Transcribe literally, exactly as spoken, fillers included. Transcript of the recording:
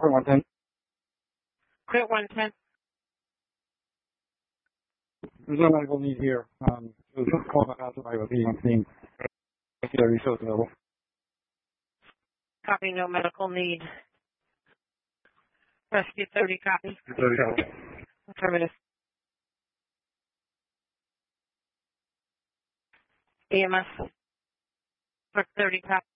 Point one ten. Clear one ten. There's no medical need here. Um, it was just called back out by being on scene. The resource available. Copy, no medical need. Rescue thirty, copy. thirty copy. Affirmative. E M S. For thirty, copy.